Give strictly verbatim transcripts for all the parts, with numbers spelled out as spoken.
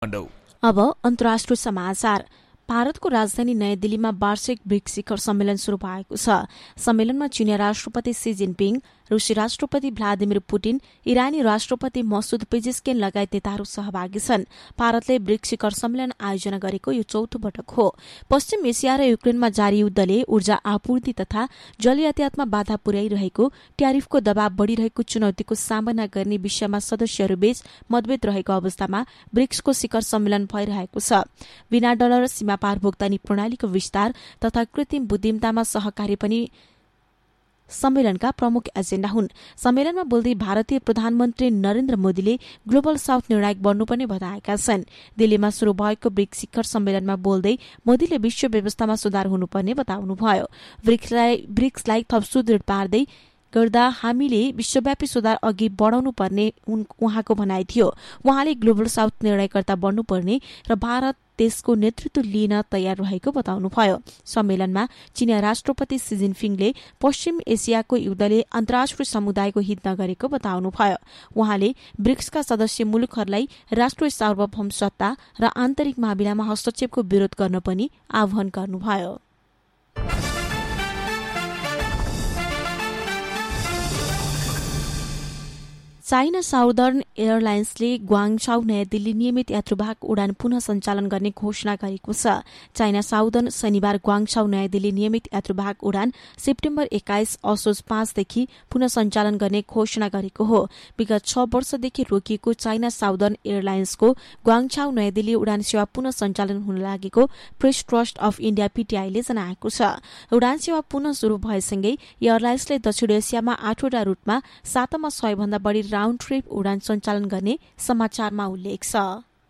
अब अन्तर्राष्ट्रिय समाचार। भारतको राजधानी नयाँ दिल्लीमा वार्षिक ब्रिक्स शिखर सम्मेलन शुरू भएको छ। सम्मेलनमा चीनिया राष्ट्रपति सी जिनपिङ, रूसी राष्ट्रपति भ्लादिमिर पुटिन, इरानी राष्ट्रपति मसुद पेजेस्किन लगायत नेताहरू सहभागी छन्। भारतले ब्रिक्स शिखर सम्मेलन आयोजना गरेको यो चौथो पटक हो। पश्चिम एसिया र युक्रेनमा जारी युद्धले ऊर्जा आपूर्ति तथा जल यातायातमा बाधा पुर्याइरहेको, ट्यारिफको दबाव बढ़िरहेको चुनौतीको सामना गर्ने विषयमा सदस्यहरूबीच मतभेद रहेको अवस्थामा ब्रिक्सको शिखर सम्मेलन भइरहेको छ। बिना डलर सीमा पार भुक्तानी प्रणालीको विस्तार तथा कृत्रिम बुद्धिमत्तामा सहकारी पनि सम्मेलनका प्रमुख एजेण्डा हुन्। सम्मेलनमा बोल्दै भारतीय प्रधानमन्त्री नरेन्द्र मोदीले ग्लोबल साउथ निर्णायक बन्नुपर्ने बताएका छन्। दिल्लीमा शुरू भएको ब्रिक्स शिखर सम्मेलनमा बोल्दै मोदीले विश्व व्यवस्थामा सुधार हुनुपर्ने बताउनुभयो। ब्रिक्सलाई ब्रिक्सलाई थप सुदृढ पार्दै गर्दा हामीले विश्वव्यापी सुधार अघि बढाउनु पर्ने उहाँको भनाइ थियो। उहाँले ग्लोबल साउथ निर्णयकर्ता बन्नुपर्ने र भारत देशको नेतृत्व लिन तयार रहेको बताउनुभयो। सम्मेलनमा चीनिया राष्ट्रपति सी जिनपिङले पश्चिम एसियाको युद्धले अन्तर्राष्ट्रिय समुदायको हित नगरेको बताउनुभयो। उहाँले ब्रिक्सका सदस्य मुलुकहरूलाई राष्ट्रिय सार्वभौम सत्ता र आन्तरिक मामिलामा हस्तक्षेपको विरोध गर्न पनि आह्वान गर्नुभयो। चाइना साउदर्न एयरलाइन्सले ग्वाङचाउ नयाँ दिल्ली नियमित यात्रुवाहक उडान पुनः सञ्चालन गर्ने घोषणा गरेको छ। चाइना साउदर्न शनिबार ग्वाङचाउ नयाँ दिल्ली नियमित यात्रुवाहक उडान सेप्टेम्बर एक्काइस असोज पाँचदेखि पुनः सञ्चालन गर्ने घोषणा गरेको हो। विगत छ वर्षदेखि रोकिएको चाइना साउदर्न एयरलाइन्सको ग्वाङचाउ नयाँ दिल्ली उडान सेवा पुनः सञ्चालन हुन लागेको प्रेस ट्रस्ट अफ इण्डिया पीटीआईले जनाएको छ। उडान सेवा पुनः शुरू भएसँगै एयरलाइन्सले दक्षिण एसियामा आठवटा रूटमा सातमा सयभन्दा बढ़ी राउण्ड ट्रिप उडान सञ्चालन गर्ने समाचारमा उल्लेख छ।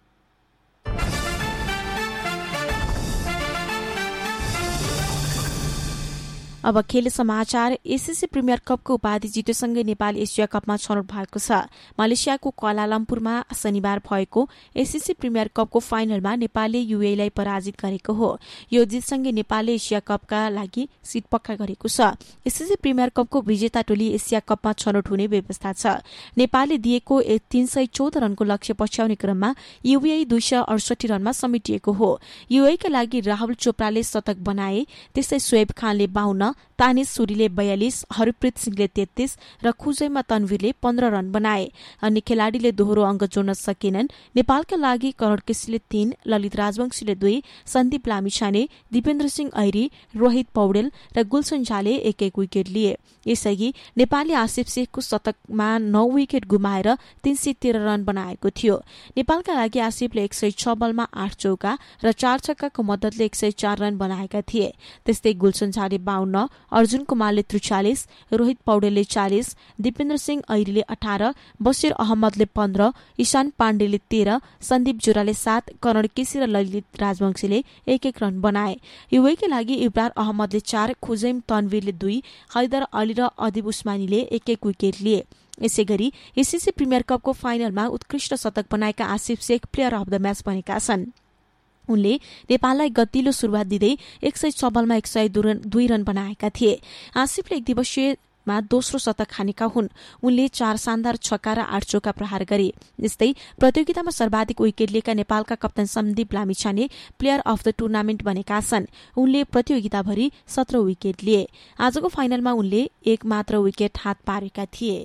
अब खेल समाचार। एसीसी प्रिमियर कपको उपाधि जितेसँगै नेपाल एसिया कपमा छनौट भएको छ। मलेसियाको क्वालालम्पुरमा शनिबार भएको एसीसी प्रिमियर कपको फाइनलमा नेपालले यूएईलाई पराजित गरेको हो। यो जितसँगै नेपालले एसिया कपका लागि सिट पक्का गरेको छ। एसीसी प्रिमियर कपको विजेता टोली एसिया कपमा छनौट हुने व्यवस्था छ। नेपालले दिएको तीन सय चौध रनको लक्ष्य पछ्याउने क्रममा यूएई दुई सय अडसठी रनमा समेटिएको हो। यूएईका लागि राहुल चोपड़ाले शतक बनाए, त्यस्तै सोएब खानले बाउन्न, तानिस सूरीले बयालिस, हरप्रीत सिंहले तेत्तीस र खुजैमा तन्वीरले पन्ध्र रन बनाए। अन्य खेलाड़ीले दोहोरो अङ्क जोड्न सकेनन्। नेपालका लागि करण केसीले तीन, ललित राजवंशीले दुई, सन्दीप लामिछाने, दिपेन्द्र सिंह ऐरी, रोहित पौडेल र गुलसन झाले एक एक विकेट लिए। यसअघि नेपालले आसिफ शेखको शतकमा नौ विकेट गुमाएर तीन सय तेह्र रन बनाएको थियो। नेपालका लागि आसिफले एक सय छ बलमा आठ चौका र चार छक्काको मद्दतले एक सय चार रन बनाएका थिए। त्यस्तै गुलसन झाले बाउन्न, अर्जुन कुमारले त्रिचालिस, रोहित पौडेलले चालिस, दिपेन्द्र सिंह ऐरीले अठार, बशीर अहमदले पन्ध्र, ईशान पाण्डेले तेह्र, सन्दीप जोराले सात, करण केसी र ललित राजवंशीले एक एक रन बनाए। युएका लागि इब्रार अहमदले चार, खुजैम तन्वीरले दुई, हैदर अली र अदिब उस्मानीले एक एक विकेट लिए। यसै गरी एसीसी प्रिमियर कपको फाइनलमा उत्कृष्ट शतक बनाएका Asif Sheikh player of the match बनेका छन्। उनले नेपाललाई गतिलो शुरूआत दिँदै एक सय छ बलमा एक सय दुई रन बनाएका थिए। आसिफले एक दिवसीयमा दोस्रो शतक हानेका हुन्। उनले चार शानदार छक्का र आठ चौका प्रहार गरे। यस्तै प्रतियोगितामा सर्वाधिक विकेट लिएका नेपालका कप्तान Sandeep Lamichhane player of the tournament बनेका छन्। उनले प्रतियोगिताभरि सत्र विकेट लिए। आजको फाइनलमा उनले एक मात्र विकेट हात पारेका थिए।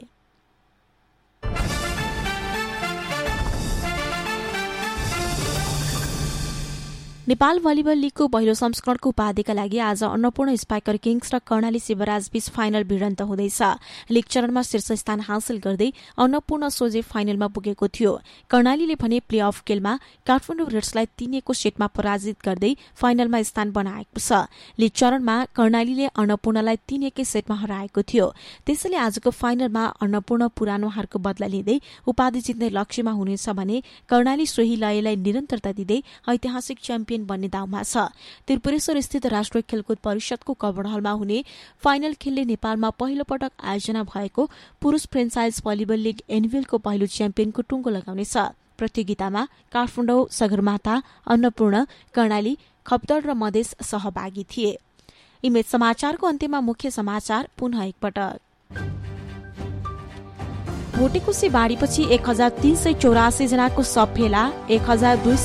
नेपाल भलिबल लीगको पहिलो संस्करणको उपाधिका लागि आज अन्नपूर्ण स्पाइकर किङ्स र कर्णाली शिवराज बीच फाइनल भिडन्त हुँदैछ। लीग चरणमा शीर्ष स्थान हासिल गर्दै अन्नपूर्ण सोझै फाइनलमा पुगेको थियो। कर्णालीले भने प्ले अफ खेलमा काठमाडौँ रेड्सलाई तीन एकको सेटमा पराजित गर्दै फाइनलमा स्थान बनाएको छ। लीग चरणमा कर्णालीले अन्नपूर्णलाई तीन एकै सेटमा हराएको थियो। त्यसैले आजको फाइनलमा अन्नपूर्ण पुरानो हारको बदला लिँदै उपाधि जित्ने लक्ष्यमा हुनेछ भने कर्णाली सोही लयलाई निरन्तरता दिँदै ऐतिहासिक च्याम्पियन बन्ने दाउमा छ। त्रिपुरेश्वर स्थित राष्ट्रिय खेलकुद परिषदको कभर हलमा हुने फाइनल खेलले नेपालमा पहिलो पटक आयोजना भएको पुरूष फ्रेन्चाइज भलिबल लीग एनभिएलको पहिलो च्याम्पियनको टुङ्गो लगाउनेछ। प्रतियोगितामा काठमाडौँ, सगरमाथा, अन्नपूर्ण, कर्णाली, खप्तर र मधेस सहभागी थिए। इमेज समाचारको अन्त्यमा मुख्य समाचार पुनः एकपटक। भोटेकोशी बाढीपछि एक हजार तीन सय चौरासी जनाको शव फेला, एक हजार दुई